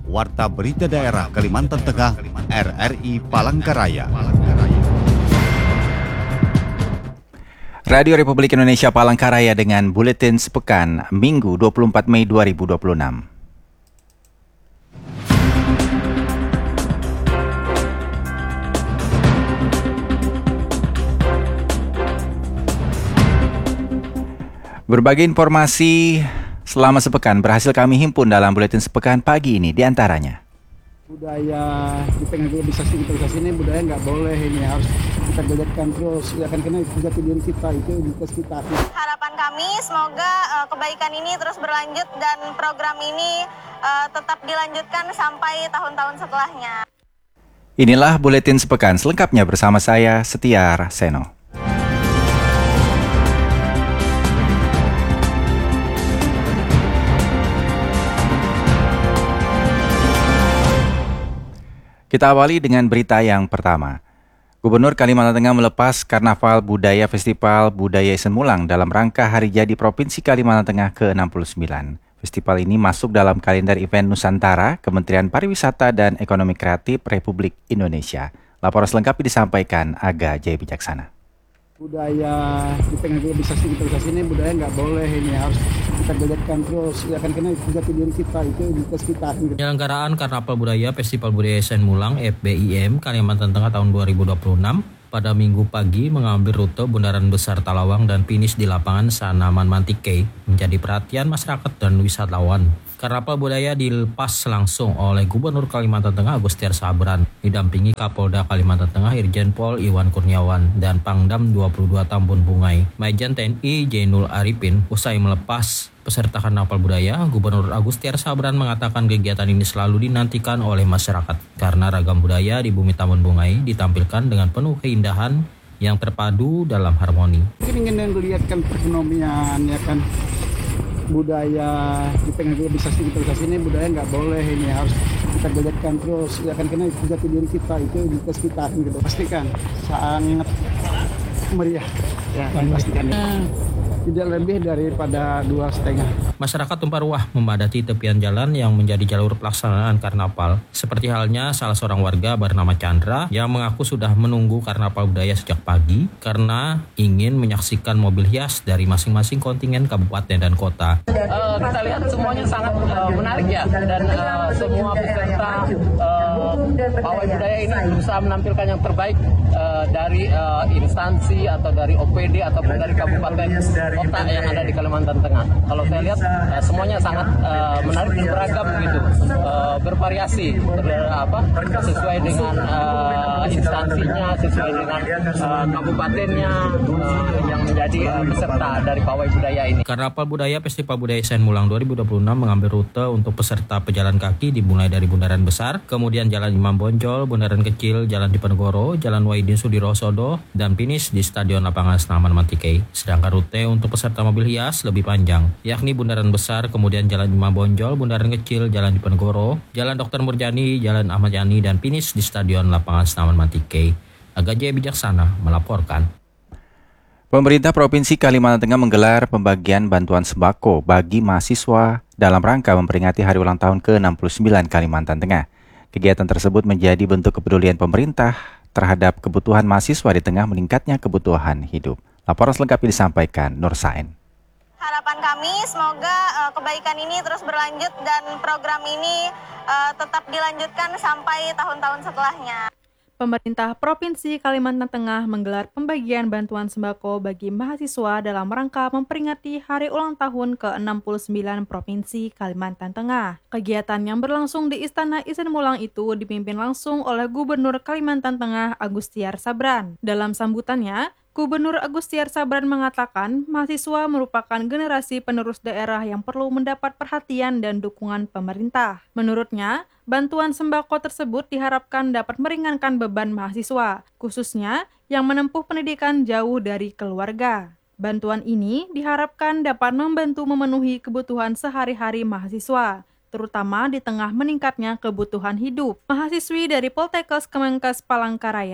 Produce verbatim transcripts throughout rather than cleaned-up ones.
Warta Berita Daerah Kalimantan Tengah, R R I Palangkaraya. Radio Republik Indonesia Palangkaraya dengan Buletin Sepekan, Minggu dua puluh empat Mei dua ribu dua puluh enam. Berbagai informasi selama sepekan berhasil kami himpun dalam Buletin Sepekan pagi ini, diantaranya. Budaya di tengah globalisasi digitalisasi ini budaya nggak boleh, ini harus kita jalankan terus, ya kan, karena itu jati diri kita, itu identitas kita. Harapan kami semoga uh, kebaikan ini terus berlanjut dan program ini uh, tetap dilanjutkan sampai tahun-tahun setelahnya. Inilah Buletin Sepekan selengkapnya bersama saya, Setiar Seno. Kita awali dengan berita yang pertama. Gubernur Kalimantan Tengah melepas Karnaval Budaya Festival Budaya Isen Mulang dalam rangka Hari Jadi Provinsi Kalimantan Tengah ke enam puluh sembilan. Festival ini masuk dalam kalender event Nusantara, Kementerian Pariwisata dan Ekonomi Kreatif Republik Indonesia. Laporan selengkapnya disampaikan Aga Jaya Bijaksana. Budaya di tengah globalisasi digitalisasi ini budaya nggak boleh, ini harus kita jalankan terus, ya kan, karena itu jati diri kita, itu identitas kita. Penyelenggaraan Karnaval Budaya Festival Budaya Isen Mulang F B I M Kalimantan Tengah tahun dua ribu dua puluh enam pada Minggu pagi mengambil rute Bundaran Besar Talawang dan finish di lapangan Sanaman Mantikei, menjadi perhatian masyarakat dan wisatawan. Karnaval Budaya dilepas langsung oleh Gubernur Kalimantan Tengah Agustiar Sabran, didampingi Kapolda Kalimantan Tengah Irjen Pol Iwan Kurniawan dan Pangdam dua puluh dua Tambun Bungai, Majen T N I Jainul Arifin. Usai melepas peserta Karnaval Budaya, Gubernur Agustiar Sabran mengatakan kegiatan ini selalu dinantikan oleh masyarakat karena ragam budaya di bumi Tambun Bungai ditampilkan dengan penuh keindahan yang terpadu dalam harmoni. Mungkin ingin melihatkan perekonomian, ya kan, budaya di tengah globalisasi digitalisasi ini budaya nggak boleh, ini harus kita jalankan terus, ya kan, karena itu jati diri kita, itu identitas kita, gitu. Pastikan sangat meriah, ya, pastikan. Tidak lebih daripada dua setengah. Masyarakat tumpah ruah memadati tepian jalan yang menjadi jalur pelaksanaan karnaval. Seperti halnya salah seorang warga bernama Chandra yang mengaku sudah menunggu karnaval budaya sejak pagi karena ingin menyaksikan mobil hias dari masing-masing kontingen kabupaten dan kota. Uh, kita lihat semuanya sangat uh, menarik ya, dan uh, semua peserta uh, pawai budaya ini berusaha menampilkan yang terbaik uh, dari uh, instansi atau dari O P D ataupun dari kabupaten kota yang ada di Kalimantan Tengah. Kalau saya lihat uh, semuanya sangat uh, menarik dan beragam gitu, uh, bervariasi, ber, apa, sesuai dengan uh, instansinya, sesuai dengan uh, kabupatennya uh, yang menjadi uh, peserta dari pawai budaya ini. Karnaval Budaya Festival Budaya Isen Mulang dua ribu dua puluh enam mengambil rute untuk peserta pejalan kaki dimulai dari Bundaran Besar, kemudian Jalan Imam Bonjol, Bundaran Kecil, Jalan Diponegoro, Jalan Wahidin Sudirosodo, dan finish di Stadion Lapangan Senaman Mantikei. Sedangkan rute untuk peserta mobil hias lebih panjang, yakni Bundaran Besar, kemudian Jalan Imam Bonjol, Bundaran Kecil, Jalan Diponegoro, Jalan Dokter Murjani, Jalan Ahmad Yani, dan finish di Stadion Lapangan Senaman Mantikei. Aga Jaya Bijaksana melaporkan. Pemerintah Provinsi Kalimantan Tengah menggelar pembagian bantuan sembako bagi mahasiswa dalam rangka memperingati hari ulang tahun ke enam puluh sembilan Kalimantan Tengah. Kegiatan tersebut menjadi bentuk kepedulian pemerintah terhadap kebutuhan mahasiswa di tengah meningkatnya kebutuhan hidup. Laporan selengkapnya disampaikan Nur Sain. Harapan kami semoga uh, kebaikan ini terus berlanjut dan program ini uh, tetap dilanjutkan sampai tahun-tahun setelahnya. Pemerintah Provinsi Kalimantan Tengah menggelar pembagian bantuan sembako bagi mahasiswa dalam rangka memperingati hari ulang tahun ke enam puluh sembilan Provinsi Kalimantan Tengah. Kegiatan yang berlangsung di Istana Isen Mulang itu dipimpin langsung oleh Gubernur Kalimantan Tengah Agustiar Sabran. Dalam sambutannya, Gubernur Agustiar Sabran mengatakan mahasiswa merupakan generasi penerus daerah yang perlu mendapat perhatian dan dukungan pemerintah. Menurutnya, bantuan sembako tersebut diharapkan dapat meringankan beban mahasiswa, khususnya yang menempuh pendidikan jauh dari keluarga. Bantuan ini diharapkan dapat membantu memenuhi kebutuhan sehari-hari mahasiswa, terutama di tengah meningkatnya kebutuhan hidup. Mahasiswi dari Poltekkes Kemenkes Palangkaraya,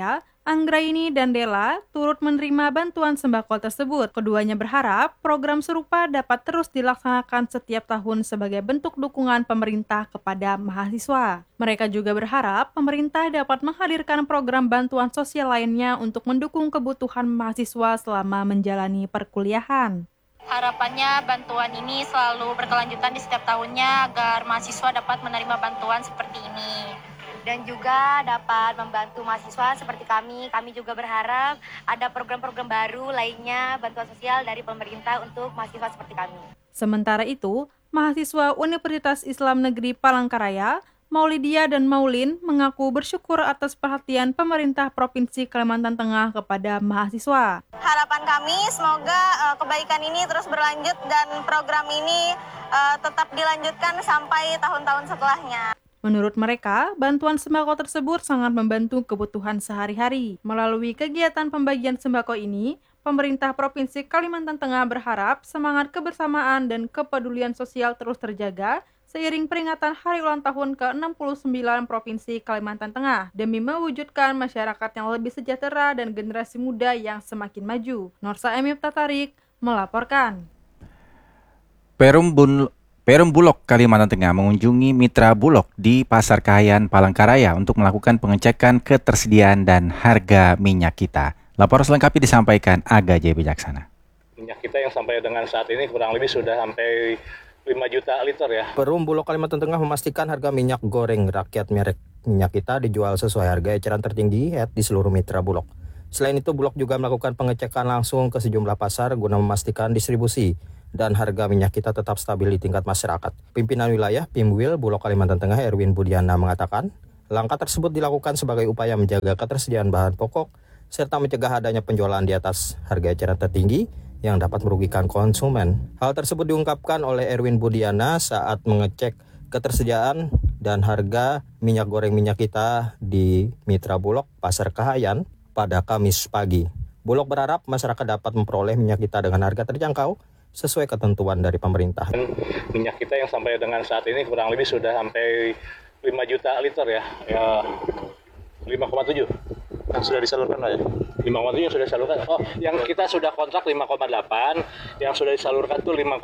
Anggraini dan Dela turut menerima bantuan sembako tersebut. Keduanya berharap program serupa dapat terus dilaksanakan setiap tahun sebagai bentuk dukungan pemerintah kepada mahasiswa. Mereka juga berharap pemerintah dapat menghadirkan program bantuan sosial lainnya untuk mendukung kebutuhan mahasiswa selama menjalani perkuliahan. Harapannya bantuan ini selalu berkelanjutan di setiap tahunnya agar mahasiswa dapat menerima bantuan seperti ini. Dan juga dapat membantu mahasiswa seperti kami. Kami juga berharap ada program-program baru lainnya bantuan sosial dari pemerintah untuk mahasiswa seperti kami. Sementara itu, mahasiswa Universitas Islam Negeri Palangkaraya, Maulidia dan Maulin mengaku bersyukur atas perhatian pemerintah Provinsi Kalimantan Tengah kepada mahasiswa. Harapan kami semoga uh, kebaikan ini terus berlanjut dan program ini uh, tetap dilanjutkan sampai tahun-tahun setelahnya. Menurut mereka, bantuan sembako tersebut sangat membantu kebutuhan sehari-hari. Melalui kegiatan pembagian sembako ini, pemerintah Provinsi Kalimantan Tengah berharap semangat kebersamaan dan kepedulian sosial terus terjaga seiring peringatan Hari Ulang Tahun ke enam puluh sembilan Provinsi Kalimantan Tengah demi mewujudkan masyarakat yang lebih sejahtera dan generasi muda yang semakin maju. Norsa Emif Tatarik melaporkan. Perum Bun Perum Bulog Kalimantan Tengah mengunjungi mitra Bulog di Pasar Kahayan Palangkaraya untuk melakukan pengecekan ketersediaan dan harga minyak kita. Laporan selengkapnya disampaikan Aga J. Bijaksana. Minyak kita yang sampai dengan saat ini kurang lebih sudah sampai lima juta liter ya. Perum Bulog Kalimantan Tengah memastikan harga minyak goreng rakyat merek minyak kita dijual sesuai harga eceran tertinggi di seluruh mitra Bulog. Selain itu, Bulog juga melakukan pengecekan langsung ke sejumlah pasar guna memastikan distribusi dan harga minyak kita tetap stabil di tingkat masyarakat. Pimpinan wilayah Pimwil Bulog Kalimantan Tengah Erwin Budiana mengatakan, langkah tersebut dilakukan sebagai upaya menjaga ketersediaan bahan pokok serta mencegah adanya penjualan di atas harga eceran tertinggi yang dapat merugikan konsumen. Hal tersebut diungkapkan oleh Erwin Budiana saat mengecek ketersediaan dan harga minyak goreng minyak kita di Mitra Bulog Pasar Kahayan pada Kamis pagi. Bulog berharap masyarakat dapat memperoleh minyak kita dengan harga terjangkau sesuai ketentuan dari pemerintah. Minyak kita yang sampai dengan saat ini kurang lebih sudah sampai lima juta liter ya, ya lima koma tujuh yang sudah disalurkan lah ya. lima koma tujuh yang sudah disalurkan. Oh, yang kita sudah kontrak lima koma delapan, yang sudah disalurkan tuh lima,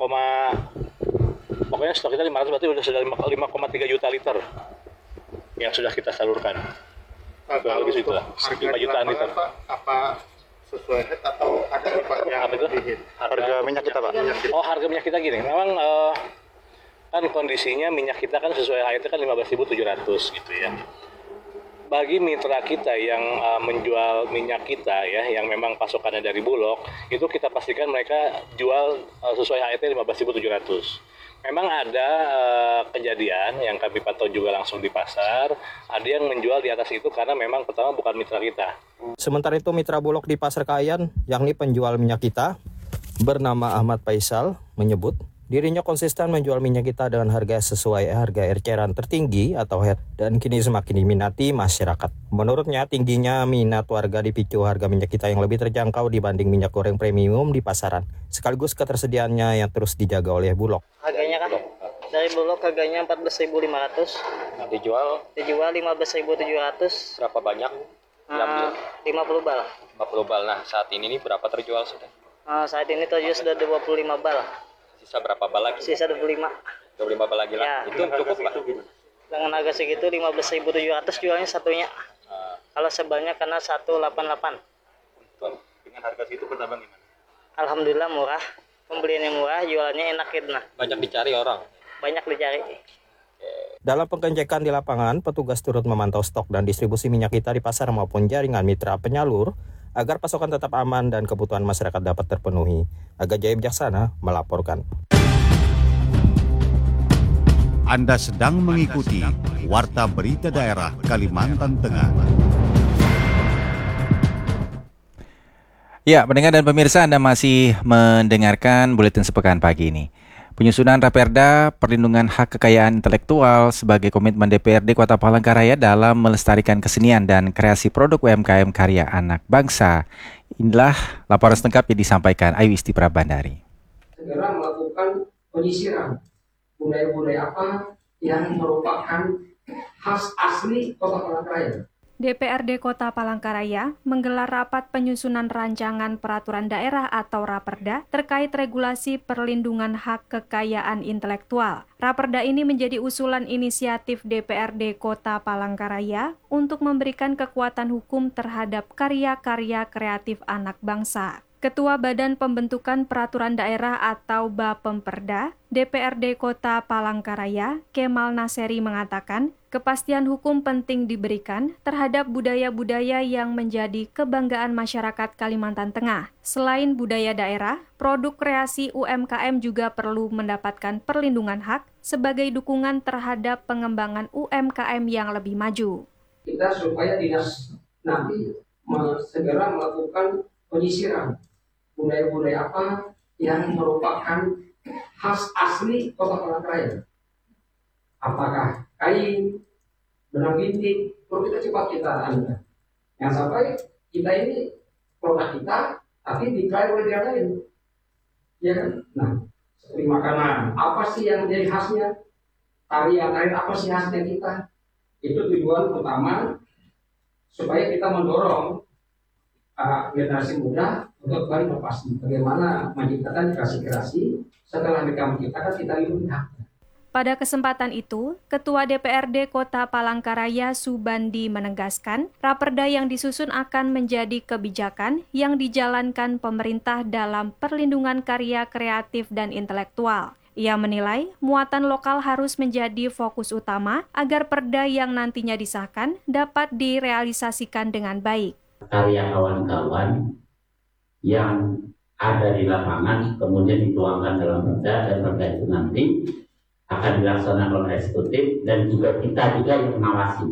pokoknya stok kita lima ratus, berarti sudah sudah lima koma tiga juta liter yang sudah kita salurkan. Kurang lebih itu lah, lima jutaan liter. Apa sesuai head atau ada yang apa itu? Harga minyak kita, Pak. Oh, harga minyak kita gini. Memang uh, kan kondisinya minyak kita kan sesuai H T kan lima belas ribu tujuh ratus gitu ya. Bagi mitra kita yang uh, menjual minyak kita ya, yang memang pasokannya dari Bulog, itu kita pastikan mereka jual uh, sesuai H T lima belas ribu tujuh ratus. Memang ada uh, kejadian yang kami pantau juga langsung di pasar, ada yang menjual di atas itu karena memang pertama bukan mitra kita. Sementara itu mitra Bulog di Pasar Kahayan, yakni penjual minyak kita, bernama Ahmad Faisal, menyebut dirinya konsisten menjual minyak kita dengan harga sesuai harga eceran tertinggi atau head dan kini semakin diminati masyarakat. Menurutnya tingginya minat warga dipicu harga minyak kita yang lebih terjangkau dibanding minyak goreng premium di pasaran, sekaligus ketersediaannya yang terus dijaga oleh Bulog. Harganya kan dari Bulog harganya empat belas ribu lima ratus, Dijual dijual lima belas ribu tujuh ratus. berapa banyak? Uh, lima puluh bal. lima puluh bal. Nah, saat ini nih berapa terjual sudah? Uh, saat ini terjual sudah dua puluh lima bal. Sisa berapa bal lagi? Sisa dua puluh lima. dua puluh lima bal lagi lah. Ya. Itu cukup lah. Dengan harga segitu lima belas ribu tujuh ratus jualnya satunya. Uh, Kalau sebanyak karena seratus delapan puluh delapan. dengan harga segitu bertambah gimana? Alhamdulillah murah. Pembeliannya murah, jualannya enak gitu nah. Banyak dicari orang. Banyak dicari. Dalam pengecekan di lapangan, petugas turut memantau stok dan distribusi minyak kita di pasar maupun jaringan mitra penyalur agar pasokan tetap aman dan kebutuhan masyarakat dapat terpenuhi. Aga Jaya Bijaksana melaporkan. Anda sedang mengikuti Warta Berita Daerah Kalimantan Tengah. Ya, pendengar dan pemirsa, Anda masih mendengarkan Buletin Sepekan pagi ini. Penyusunan Raperda Perlindungan Hak Kekayaan Intelektual sebagai komitmen D P R D Kota Palangkaraya dalam melestarikan kesenian dan kreasi produk U M K M karya anak bangsa. Inilah laporan selengkapnya disampaikan Ayu Isti Prabandari. Segera melakukan penyisiran budaya-budaya apa yang merupakan khas asli Kota Palangkaraya. D P R D Kota Palangkaraya menggelar rapat penyusunan rancangan peraturan daerah atau Raperda terkait regulasi perlindungan hak kekayaan intelektual. Raperda ini menjadi usulan inisiatif D P R D Kota Palangkaraya untuk memberikan kekuatan hukum terhadap karya-karya kreatif anak bangsa. Ketua Badan Pembentukan Peraturan Daerah atau Bapemperda, D P R D Kota Palangkaraya, Kemal Naseri mengatakan, kepastian hukum penting diberikan terhadap budaya-budaya yang menjadi kebanggaan masyarakat Kalimantan Tengah. Selain budaya daerah, produk kreasi U M K M juga perlu mendapatkan perlindungan hak sebagai dukungan terhadap pengembangan U M K M yang lebih maju. Kita supaya dinas nanti segera melakukan penyisiran budaya-budaya apa yang merupakan khas asli Kota Palangkaraya. Apakah kain, benang bintik, perlu kita coba kita anda. Yang sampai kita ini produk kita, tapi diklaim oleh dia lain. Ya kan? Nah, seperti makanan, apa sih yang menjadi khasnya? Tarian-tarian apa sih khasnya kita? Itu tujuan utama supaya kita mendorong uh, generasi muda untuk kembali berpasti bagaimana menciptakan kreasi-kreasi setelah mereka menciptakan kita lindungi haknya. Pada kesempatan itu, Ketua D P R D Kota Palangkaraya Subandi menegaskan, Raperda yang disusun akan menjadi kebijakan yang dijalankan pemerintah dalam perlindungan karya kreatif dan intelektual. Ia menilai muatan lokal harus menjadi fokus utama agar perda yang nantinya disahkan dapat direalisasikan dengan baik. Karya kawan-kawan yang ada di lapangan kemudian dituangkan dalam perda, dan perda itu nanti akan dilaksanakan oleh eksekutif dan juga kita juga yang mengawasi.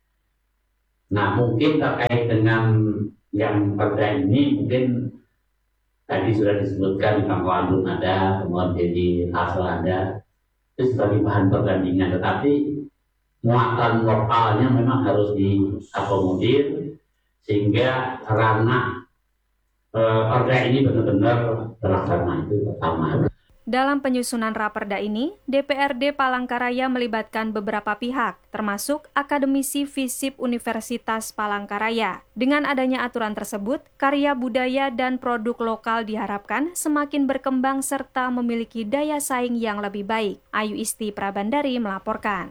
Nah, mungkin terkait dengan yang perda ini mungkin tadi sudah disebutkan di Pangkalan Bun ada, kemudian di Hasil ada, itu sebagai bahan perbandingan. Tetapi muatan lokalnya memang harus diakomodir sehingga ranah e, perda ini benar-benar terlaksana, itu pertama. Dalam penyusunan Raperda ini, D P R D Palangkaraya melibatkan beberapa pihak, termasuk akademisi FISIP Universitas Palangkaraya. Dengan adanya aturan tersebut, karya budaya dan produk lokal diharapkan semakin berkembang serta memiliki daya saing yang lebih baik. Ayu Isti Prabandari melaporkan.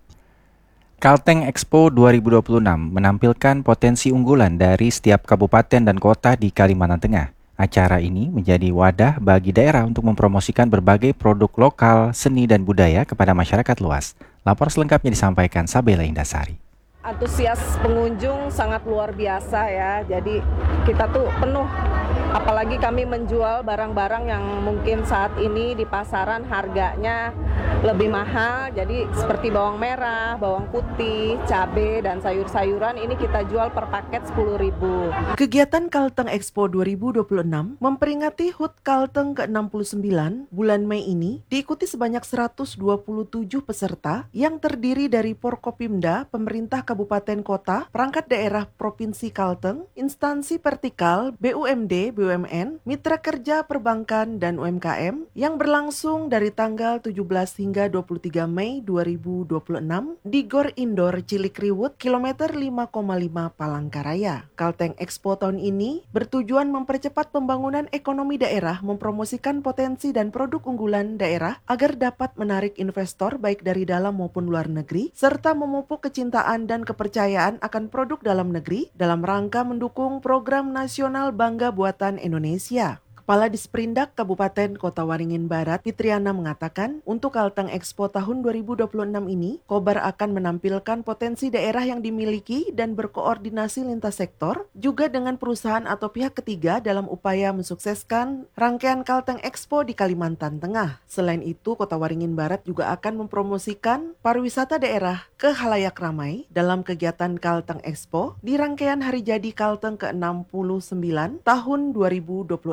Kalteng Expo dua ribu dua puluh enam menampilkan potensi unggulan dari setiap kabupaten dan kota di Kalimantan Tengah. Acara ini menjadi wadah bagi daerah untuk mempromosikan berbagai produk lokal, seni, dan budaya kepada masyarakat luas. Lapor selengkapnya disampaikan Sabela Indasari. Antusias pengunjung sangat luar biasa ya, jadi kita tuh penuh. Apalagi kami menjual barang-barang yang mungkin saat ini di pasaran harganya lebih mahal. Jadi seperti bawang merah, bawang putih, cabai, dan sayur-sayuran ini kita jual per paket sepuluh ribu. Kegiatan Kalteng Expo dua ribu dua puluh enam memperingati H U T Kalteng ke enam puluh sembilan bulan Mei ini diikuti sebanyak seratus dua puluh tujuh peserta yang terdiri dari Forkopimda, pemerintah kabupaten kota, perangkat daerah Provinsi Kalteng, instansi vertikal, B U M D, B U M N, mitra kerja perbankan, dan U M K M yang berlangsung dari tanggal tujuh belas hingga dua puluh tiga Mei dua ribu dua puluh enam di Gor Indoor Cilikriwut, kilometer lima koma lima Palangkaraya. Kalteng Expo tahun ini bertujuan mempercepat pembangunan ekonomi daerah, mempromosikan potensi dan produk unggulan daerah agar dapat menarik investor baik dari dalam maupun luar negeri, serta memupuk kecintaan dan kepercayaan akan produk dalam negeri dalam rangka mendukung program nasional Bangga Buatan Indonesia. Kepala Disperindak Kabupaten Kota Waringin Barat, Fitriana mengatakan, untuk Kalteng Expo tahun dua ribu dua puluh enam ini, Kobar akan menampilkan potensi daerah yang dimiliki dan berkoordinasi lintas sektor, juga dengan perusahaan atau pihak ketiga dalam upaya mensukseskan rangkaian Kalteng Expo di Kalimantan Tengah. Selain itu, Kota Waringin Barat juga akan mempromosikan pariwisata daerah ke khalayak ramai dalam kegiatan Kalteng Expo di rangkaian Hari Jadi Kalteng ke enam puluh sembilan tahun dua ribu dua puluh enam ini.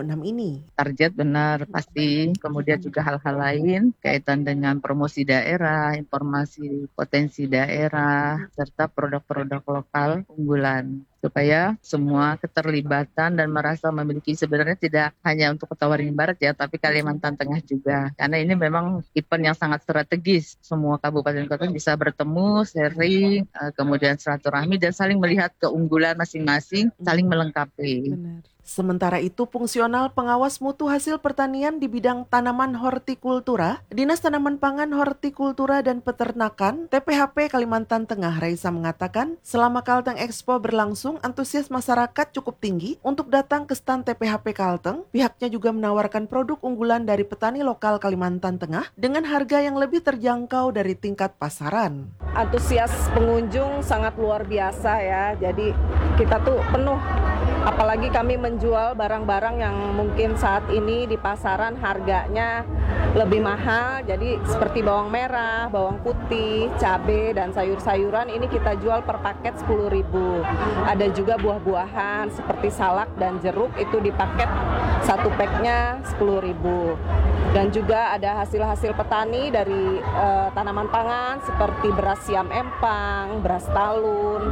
ini. Target benar pasti, kemudian juga hal-hal lain kaitan dengan promosi daerah, informasi potensi daerah, serta produk-produk lokal unggulan. Supaya semua keterlibatan dan merasa memiliki, sebenarnya tidak hanya untuk Kota Waringin Barat ya, tapi Kalimantan Tengah juga. Karena ini memang event yang sangat strategis. Semua kabupaten kota bisa bertemu, sharing, kemudian silaturahmi dan saling melihat keunggulan masing-masing, saling melengkapi. Benar. Sementara itu, fungsional pengawas mutu hasil pertanian di bidang tanaman hortikultura, Dinas Tanaman Pangan, Hortikultura dan Peternakan, T P H P Kalimantan Tengah, Raisa mengatakan, selama Kalteng Expo berlangsung, antusias masyarakat cukup tinggi untuk datang ke stand T P H P Kalteng. Pihaknya juga menawarkan produk unggulan dari petani lokal Kalimantan Tengah dengan harga yang lebih terjangkau dari tingkat pasaran. Antusias pengunjung sangat luar biasa ya, jadi kita tuh penuh. Apalagi kami menjual barang-barang yang mungkin saat ini di pasaran harganya lebih mahal. Jadi seperti bawang merah, bawang putih, cabai, dan sayur-sayuran ini kita jual per paket sepuluh ribu. Ada juga buah-buahan seperti salak dan jeruk itu di paket satu packnya sepuluh ribu. Dan juga ada hasil-hasil petani dari eh, tanaman pangan seperti beras siam empang, beras talun.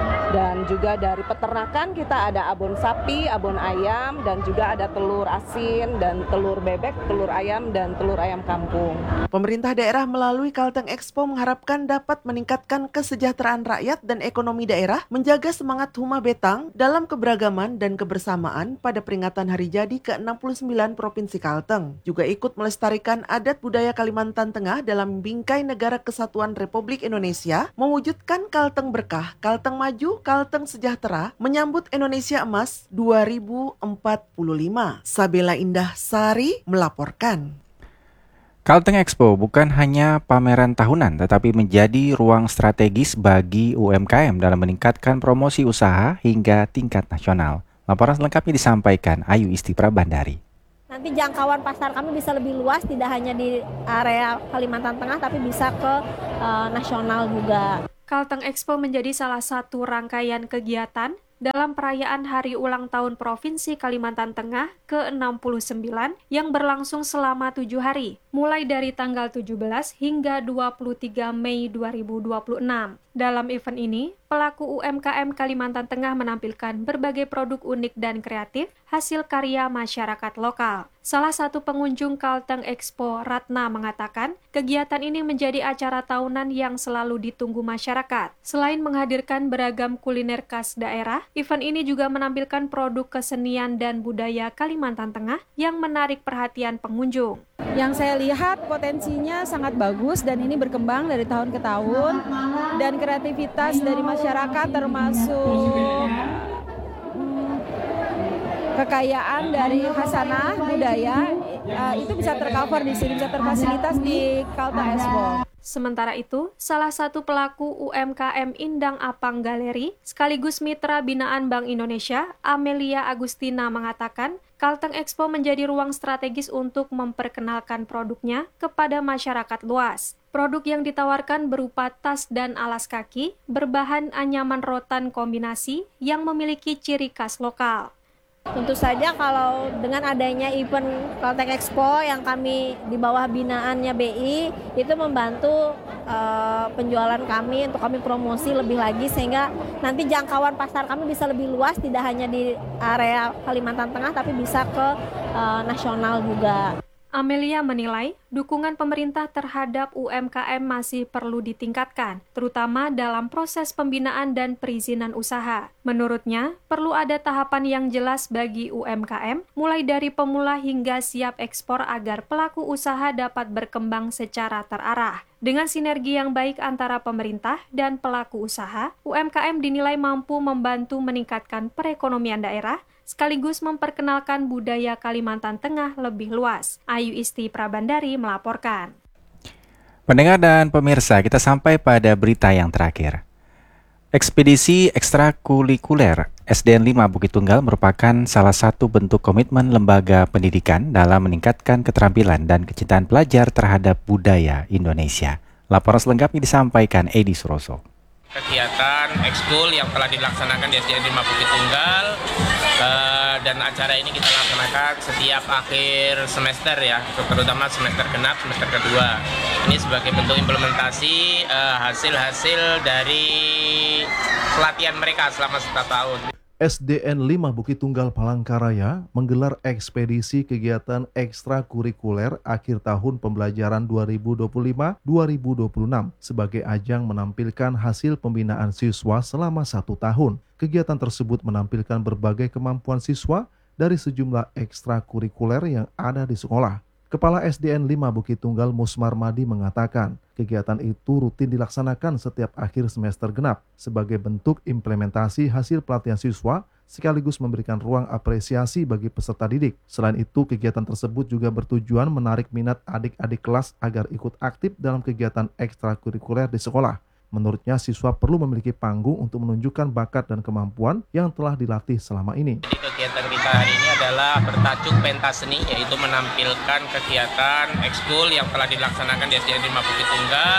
Dan juga dari peternakan kita ada abon sapi, abon ayam, dan juga ada telur asin, dan telur bebek, telur ayam, dan telur ayam kampung. Pemerintah daerah melalui Kalteng Expo mengharapkan dapat meningkatkan kesejahteraan rakyat dan ekonomi daerah, menjaga semangat Huma Betang dalam keberagaman dan kebersamaan pada peringatan Hari Jadi ke enam puluh sembilan Provinsi Kalteng. Juga ikut melestarikan adat budaya Kalimantan Tengah dalam Bingkai Negara Kesatuan Republik Indonesia, mewujudkan Kalteng Berkah, Kalteng Maju, Kalteng Sejahtera, menyambut Indonesia Emas dua ribu empat puluh lima. Sabela Indah Sari melaporkan. Kalteng Expo bukan hanya pameran tahunan, tetapi menjadi ruang strategis bagi U M K M dalam meningkatkan promosi usaha hingga tingkat nasional. Laporan selengkapnya disampaikan Ayu Isti Prabandari. Nanti jangkauan pasar kami bisa lebih luas, tidak hanya di area Kalimantan Tengah, tapi bisa ke uh, nasional juga. Kalteng Expo menjadi salah satu rangkaian kegiatan dalam perayaan Hari Ulang Tahun Provinsi Kalimantan Tengah ke enam puluh sembilan yang berlangsung selama tujuh hari, mulai dari tanggal tujuh belas hingga dua puluh tiga Mei dua ribu dua puluh enam. Dalam event ini, pelaku U M K M Kalimantan Tengah menampilkan berbagai produk unik dan kreatif hasil karya masyarakat lokal. Salah satu pengunjung Kalteng Expo, Ratna, mengatakan kegiatan ini menjadi acara tahunan yang selalu ditunggu masyarakat. Selain menghadirkan beragam kuliner khas daerah, event ini juga menampilkan produk kesenian dan budaya Kalimantan Tengah yang menarik perhatian pengunjung. Yang saya lihat potensinya sangat bagus dan ini berkembang dari tahun ke tahun, dan kreativitas dari masyarakat termasuk hmm, kekayaan dari khasanah budaya uh, itu bisa tercover di sini, bisa terfasilitas di Kalteng Expo. Sementara itu, salah satu pelaku U M K M Indang Apang Galeri sekaligus mitra binaan Bank Indonesia, Amelia Agustina, mengatakan Kalteng Expo menjadi ruang strategis untuk memperkenalkan produknya kepada masyarakat luas. Produk yang ditawarkan berupa tas dan alas kaki berbahan anyaman rotan kombinasi yang memiliki ciri khas lokal. Tentu saja kalau dengan adanya event Kalteng Expo yang kami di bawah binaannya B I, itu membantu uh, penjualan kami untuk kami promosi lebih lagi sehingga nanti jangkauan pasar kami bisa lebih luas, tidak hanya di area Kalimantan Tengah tapi bisa ke uh, nasional juga. Amelia menilai dukungan pemerintah terhadap U M K M masih perlu ditingkatkan, terutama dalam proses pembinaan dan perizinan usaha. Menurutnya, perlu ada tahapan yang jelas bagi U M K M, mulai dari pemula hingga siap ekspor agar pelaku usaha dapat berkembang secara terarah. Dengan sinergi yang baik antara pemerintah dan pelaku usaha, U M K M dinilai mampu membantu meningkatkan perekonomian daerah, sekaligus memperkenalkan budaya Kalimantan Tengah lebih luas. Ayu Isti Prabandari melaporkan. Pendengar dan pemirsa, kita sampai pada berita yang terakhir. Ekspedisi ekstrakurikuler S D N lima Bukit Tunggal merupakan salah satu bentuk komitmen lembaga pendidikan dalam meningkatkan keterampilan dan kecintaan pelajar terhadap budaya Indonesia. Laporan selengkapnya disampaikan Edi Suroso. Kegiatan ekskul yang telah dilaksanakan di S D N lima Bukit Tunggal uh, dan acara ini kita laksanakan setiap akhir semester ya, terutama semester genap, semester kedua. Ini sebagai bentuk implementasi uh, hasil-hasil dari pelatihan mereka selama satu tahun. S D N lima Bukit Tunggal Palangkaraya menggelar ekspedisi kegiatan ekstrakurikuler akhir tahun pembelajaran dua ribu dua puluh lima dua ribu dua puluh enam sebagai ajang menampilkan hasil pembinaan siswa selama satu tahun. Kegiatan tersebut menampilkan berbagai kemampuan siswa dari sejumlah ekstrakurikuler yang ada di sekolah. Kepala S D N lima Bukit Tunggal Musmar Madi mengatakan, kegiatan itu rutin dilaksanakan setiap akhir semester genap sebagai bentuk implementasi hasil pelatihan siswa sekaligus memberikan ruang apresiasi bagi peserta didik. Selain itu, kegiatan tersebut juga bertujuan menarik minat adik-adik kelas agar ikut aktif dalam kegiatan ekstrakurikuler di sekolah. Menurutnya, siswa perlu memiliki panggung untuk menunjukkan bakat dan kemampuan yang telah dilatih selama ini. Jadi kegiatan kita hari ini adalah bertajuk pentas seni, yaitu menampilkan kegiatan ekskul yang telah dilaksanakan di S D N lima Bukit Tunggal.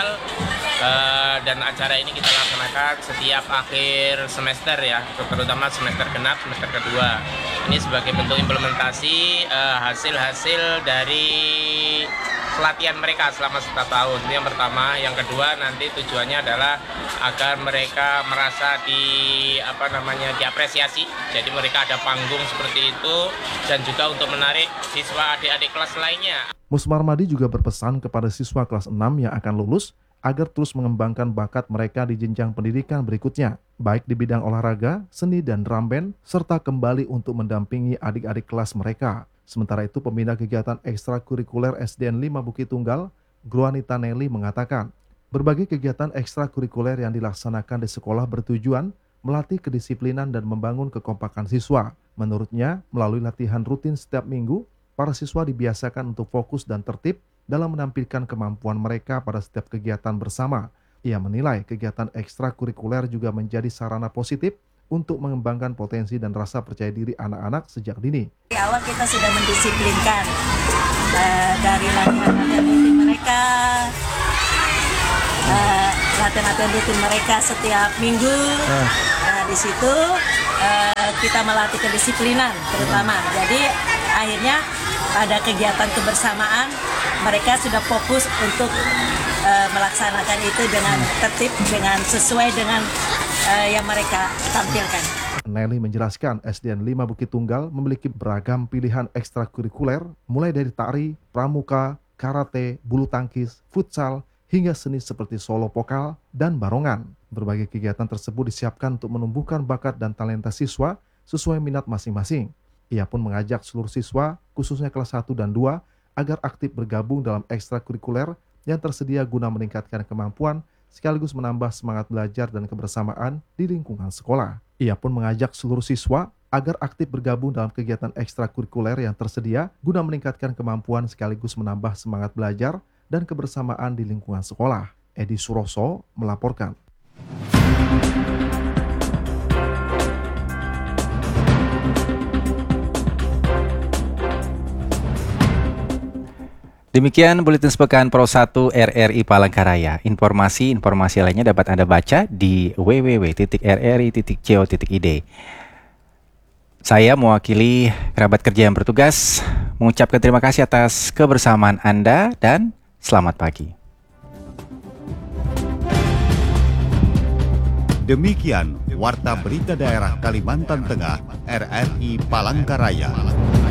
Uh, dan acara ini kita laksanakan setiap akhir semester ya, terutama semester genap, semester kedua. Ini sebagai bentuk implementasi uh, hasil-hasil dari pelatihan mereka selama satu tahun. Ini yang pertama. Yang kedua, nanti tujuannya adalah agar mereka merasa di apa namanya diapresiasi. Jadi mereka ada panggung seperti itu dan juga untuk menarik siswa adik-adik kelas lainnya. Musmar Madi juga berpesan kepada siswa kelas enam yang akan lulus agar terus mengembangkan bakat mereka di jenjang pendidikan berikutnya, baik di bidang olahraga, seni dan drum band, serta kembali untuk mendampingi adik-adik kelas mereka. Sementara itu, pembina kegiatan ekstrakurikuler S D N lima Bukit Tunggal, Gruanita Nelly mengatakan, berbagai kegiatan ekstrakurikuler yang dilaksanakan di sekolah bertujuan melatih kedisiplinan dan membangun kekompakan siswa. Menurutnya, melalui latihan rutin setiap minggu, para siswa dibiasakan untuk fokus dan tertib dalam menampilkan kemampuan mereka pada setiap kegiatan bersama. Ia menilai kegiatan ekstrakurikuler juga menjadi sarana positif untuk mengembangkan potensi dan rasa percaya diri anak-anak sejak dini. Di awal kita sudah mendisiplinkan uh, dari latihan-latihan rutin mereka, uh, latihan-latihan rutin mereka setiap minggu. Uh. Uh, di situ uh, kita melatih kedisiplinan terutama. Uh. Jadi akhirnya pada kegiatan kebersamaan mereka sudah fokus untuk uh, melaksanakan itu dengan tertib, dengan sesuai dengan uh, yang mereka tampilkan. Nelly menjelaskan S D N lima Bukit Tunggal memiliki beragam pilihan ekstrakurikuler mulai dari tari, pramuka, karate, bulu tangkis, futsal, hingga seni seperti solo vokal dan barongan. Berbagai kegiatan tersebut disiapkan untuk menumbuhkan bakat dan talenta siswa sesuai minat masing-masing. Ia pun mengajak seluruh siswa, khususnya kelas satu dan dua, agar aktif bergabung dalam ekstrakurikuler yang tersedia guna meningkatkan kemampuan sekaligus menambah semangat belajar dan kebersamaan di lingkungan sekolah. Ia pun mengajak seluruh siswa agar aktif bergabung dalam kegiatan ekstrakurikuler yang tersedia guna meningkatkan kemampuan sekaligus menambah semangat belajar dan kebersamaan di lingkungan sekolah. Edi Suroso melaporkan. Demikian Buletin Sepekan Pro satu R R I Palangkaraya. Informasi-informasi lainnya dapat Anda baca di w w w titik r r i titik co titik i d. Saya mewakili kerabat kerja yang bertugas mengucapkan terima kasih atas kebersamaan Anda dan selamat pagi. Demikian Warta Berita Daerah Kalimantan Tengah R R I Palangkaraya.